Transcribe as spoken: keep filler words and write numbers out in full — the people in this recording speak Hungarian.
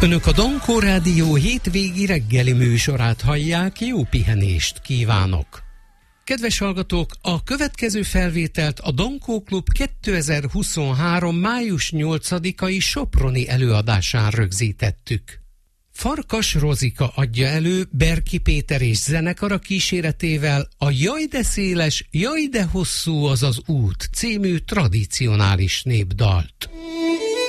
Önök a Dankó Rádió hétvégi reggeli műsorát hallják, jó pihenést kívánok! Kedves hallgatók, a következő felvételt a Dankó Klub kétezer-huszonhárom. május nyolcadikai soproni előadásán rögzítettük. Farkas Rozika adja elő Berki Péter és zenekara kíséretével a Jaj de széles, jaj de hosszú az az út című tradicionális népdalt.